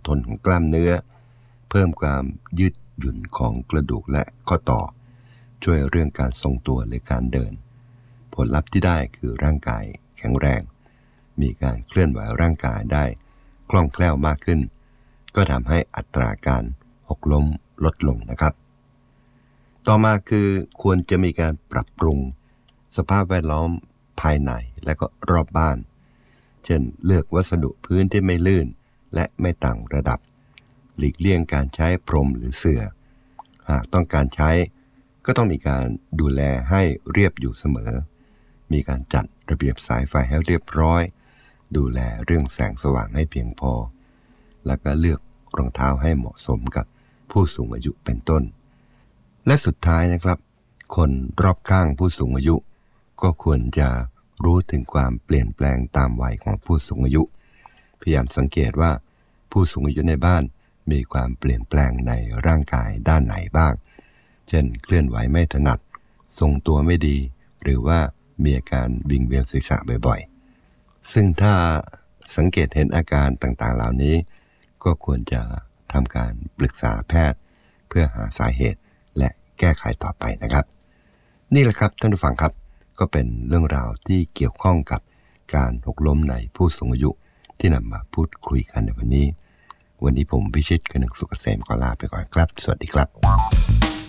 ทนของกล้ามเนื้อเพิ่มความยืดหยุ่นของกระดูกและข้อต่อช่วยเรื่องการทรงตัวหรือการเดินผลลัพธ์ที่ได้คือร่างกายแข็งแรงมีการเคลื่อนไหวร่างกายได้คล่องแคล่วมากขึ้นก็ทำให้อัตราการหกล้มลดลงนะครับต่อมาคือควรจะมีการปรับปรุงสภาพแวดล้อมภายในและก็รอบบ้านเช่นเลือกวัสดุพื้นที่ไม่ลื่นและไม่ต่างระดับหลีกเลี่ยงการใช้พรมหรือเสื่อหากต้องการใช้ก็ต้องมีการดูแลให้เรียบอยู่เสมอมีการจัดระเบียบสายไฟให้เรียบร้อยดูแลเรื่องแสงสว่างให้เพียงพอแล้วก็เลือกรองเท้าให้เหมาะสมกับผู้สูงอายุเป็นต้นและสุดท้ายนะครับคนรอบข้างผู้สูงอายุก็ควรจะรู้ถึงความเปลี่ยนแปลงตามวัยของผู้สูงอายุพยายามสังเกตว่าผู้สูงอายุในบ้านมีความเปลี่ยนแปลงในร่างกายด้านไหนบ้างเช่นเคลื่อนไหวไม่ถนัดทรงตัวไม่ดีหรือว่ามีอาการวิงเวียนศีรษะบ่อยๆซึ่งถ้าสังเกตเห็นอาการต่างๆเหล่านี้ก็ควรจะทำการปรึกษาแพทย์เพื่อหาสาเหตุและแก้ไขต่อไปนะครับนี่แหละครับท่านผู้ฟังครับก็เป็นเรื่องราวที่เกี่ยวข้องกับการหกล้มในผู้สูงอายุที่นำมาพูดคุยกันในวันนี้ผมพิชิตกนึกสุขเกษมขอลาไปก่อนครับสวัสดีครับ